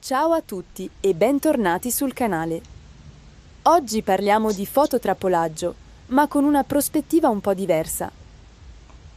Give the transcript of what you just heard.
Ciao a tutti e bentornati sul canale. Oggi parliamo di fototrappolaggio, ma con una prospettiva un po' diversa.